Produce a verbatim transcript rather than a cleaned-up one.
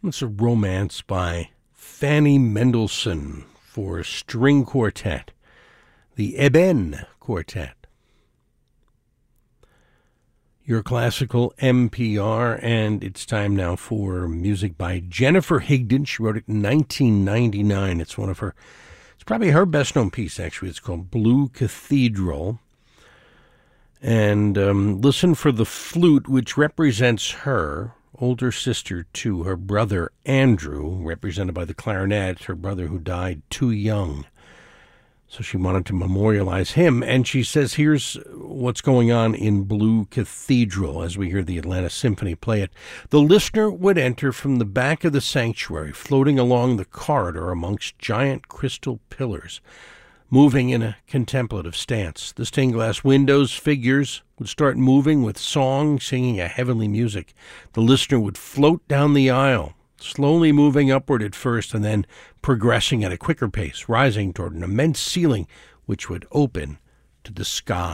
It's a romance by Fanny Mendelssohn for string quartet, the Eben Quartet. Your classical N P R, and it's time now for music by Jennifer Higdon. She wrote it in nineteen ninety-nine. It's one of her, it's probably her best-known piece, actually. It's called Blue Cathedral. And um, listen for the flute, which represents her older sister to her brother Andrew, represented by the clarinet, her brother who died too young. So she wanted to memorialize him, and she says, here's what's going on in Blue Cathedral as we hear the Atlanta Symphony play it. The listener would enter from the back of the sanctuary, floating along the corridor amongst giant crystal pillars, moving in a contemplative stance. The stained glass windows, figures would start moving with song, singing a heavenly music. The listener would float down the aisle, slowly moving upward at first and then progressing at a quicker pace, rising toward an immense ceiling which would open to the sky.